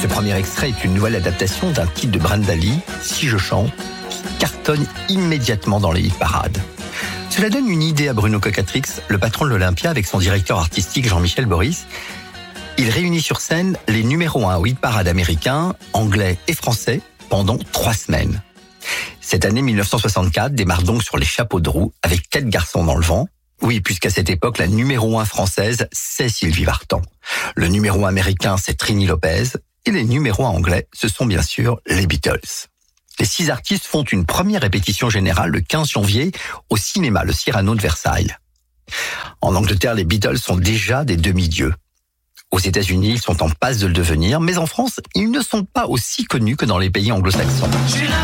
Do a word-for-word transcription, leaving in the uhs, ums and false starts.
Ce premier extrait est une nouvelle adaptation d'un titre de Brenda Lee, Si je chante, qui cartonne immédiatement dans les hit-parades. Cela donne une idée à Bruno Cocatrix, le patron de l'Olympia, avec son directeur artistique Jean-Michel Boris. Il réunit sur scène les numéros un hit-parades américains, anglais et français pendant trois semaines. Cette année mille neuf cent soixante-quatre démarre donc sur les chapeaux de roue avec Quatre garçons dans le vent. Oui, puisqu'à cette époque, la numéro un française, c'est Sylvie Vartan. Le numéro un américain, c'est Trini Lopez. Et les numéros un anglais, ce sont bien sûr les Beatles. Les six artistes font une première répétition générale le quinze janvier au cinéma Le Cyrano de Versailles. En Angleterre, les Beatles sont déjà des demi-dieux. Aux États-Unis, ils sont en passe de le devenir, mais en France, ils ne sont pas aussi connus que dans les pays anglo-saxons.